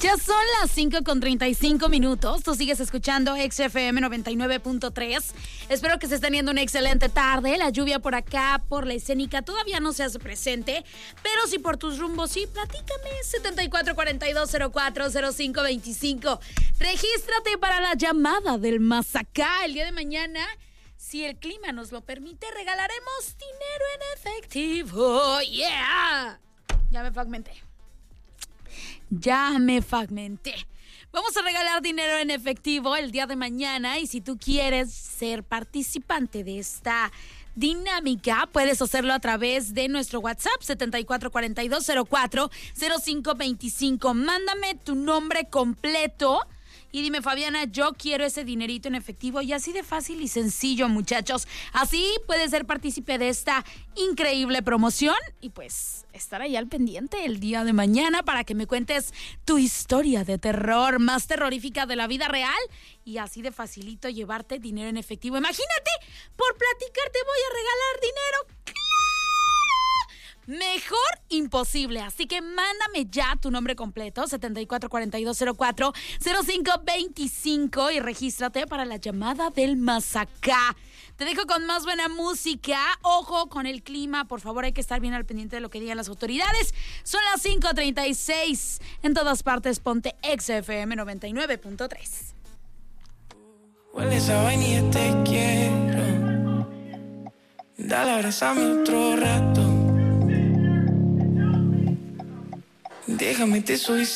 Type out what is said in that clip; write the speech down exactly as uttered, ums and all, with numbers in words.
Ya son las cinco con treinta y cinco minutos. Tú sigues escuchando X F M noventa y nueve punto tres. Espero que estés teniendo una excelente tarde. La lluvia por acá, por la escénica, todavía no se hace presente. Pero si por tus rumbos, sí, platícame. setenta y cuatro cuarenta y dos cero cuatro cero cinco veinticinco. Regístrate para la llamada del más acá. El día de mañana, si el clima nos lo permite, regalaremos dinero en efectivo. ¡Yeah! Ya me fragmenté. Ya me fragmenté. Vamos a regalar dinero en efectivo el día de mañana y si tú quieres ser participante de esta dinámica, puedes hacerlo a través de nuestro WhatsApp setenta y cuatro cuarenta y dos cero cuatro cero cinco veinticinco. Mándame tu nombre completo y dime, Fabiana, yo quiero ese dinerito en efectivo. Y así de fácil y sencillo, muchachos. Así puedes ser partícipe de esta increíble promoción y pues estar ahí al pendiente el día de mañana para que me cuentes tu historia de terror más terrorífica de la vida real y así de facilito llevarte dinero en efectivo. Imagínate, por platicar te voy a regalar dinero. Mejor imposible, así que mándame ya tu nombre completo, setenta y cuatro cuarenta y dos cero cuatro cero cinco veinticinco y regístrate para la llamada del más acá. Te dejo con más buena música. Ojo con el clima, por favor, hay que estar bien al pendiente de lo que digan las autoridades. Son las cinco treinta y seis. En todas partes, ponte X F M noventa y nueve punto tres. Huele esa vaina y te quiero. Dale, abrázame otro rato. Déjame te soy